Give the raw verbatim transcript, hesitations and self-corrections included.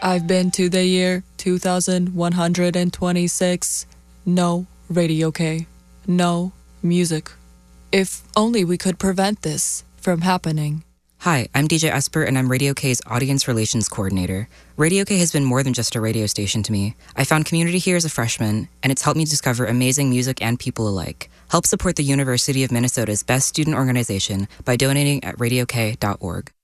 I've been to the year two thousand one hundred twenty-six. No Radio K. No music. If only we could prevent this from happening. Hi, I'm D J Esper, and I'm Radio K's Audience Relations Coordinator. Radio K has been more than just a radio station to me. I found community here as a freshman, and it's helped me discover amazing music and people alike. Help support the University of Minnesota's best student organization by donating at radio k dot org.